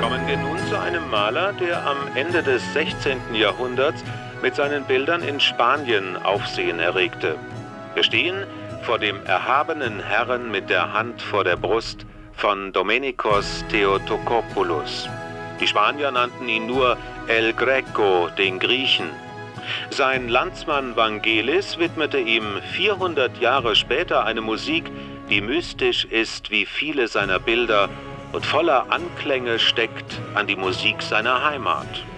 Kommen wir nun zu einem Maler, der am Ende des 16. Jahrhunderts mit seinen Bildern in Spanien Aufsehen erregte. Wir stehen vor dem erhabenen Herrn mit der Hand vor der Brust von Domenikos Theotokopoulos. Die Spanier nannten ihn nur El Greco, den Griechen. Sein Landsmann Vangelis widmete ihm 400 Jahre später eine Musik, die mystisch ist wie viele seiner Bilder und voller Anklänge steckt an die Musik seiner Heimat.